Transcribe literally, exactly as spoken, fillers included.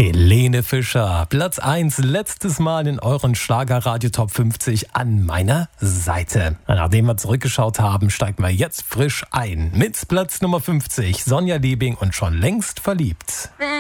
Helene Fischer, Platz eins, letztes Mal in euren Schlagerradio Top fünfzig an meiner Seite. Nachdem wir zurückgeschaut haben, steigen wir jetzt frisch ein. Mit Platz Nummer fünfzig, Sonja Liebing und schon längst verliebt.